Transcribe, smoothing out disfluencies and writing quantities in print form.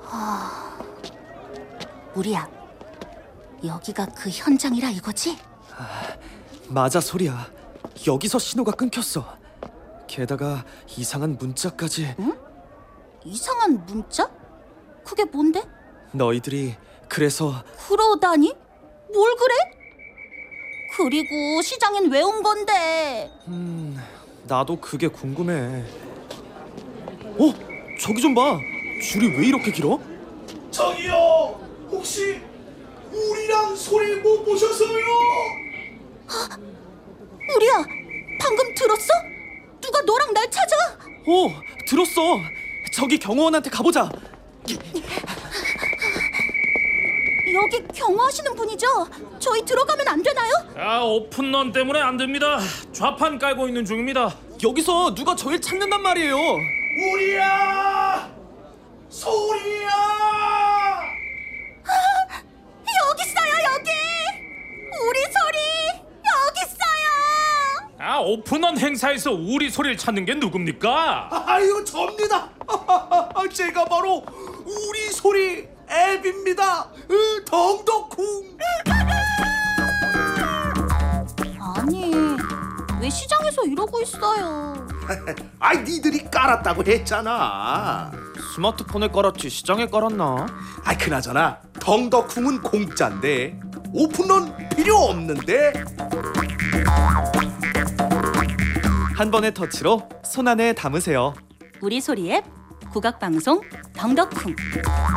우리야, 여기가 그 현장이라 이거지? 맞아, 소리야. 여기서 신호가 끊겼어. 게다가 이상한 문자까지. 이상한 문자? 그게 뭔데? 너희들이 그래서 그러다니? 뭘 그래? 그리고 시장엔 왜 온 건데? 나도 그게 궁금해. 저기 좀 봐. 줄이 왜 이렇게 길어? 저기요, 혹시 우리랑 소리 못 보셨어요? 우리야, 방금 들었어? 누가 너랑 날 찾아? 들었어. 저기 경호원한테 가보자. 여기 경호하시는 분이죠? 저희 들어가면 안 되나요? 오픈런 때문에 안 됩니다. 좌판 깔고 있는 중입니다. 여기서 누가 저희 찾는단 말이에요. 우리야, 소리야. 여기 있어요, 여기! 우리 소리 여기 있어요! 오픈런 행사에서 우리 소리를 찾는 게 누굽니까? 아유, 접니다. 제가 바로 우리 소리 앱입니다. 덩덕쿵. 아니, 왜 시장에서 이러고 있어요? 아이, 니들이 깔았다고 했잖아. 스마트폰에 깔았지 시장에 깔았나? 아이, 그나저나 덩덕쿵은 공짜인데 오픈런 필요 없는데. 한 번의 터치로 손 안에 담으세요. 우리 소리 앱 국악방송 덩덕쿵.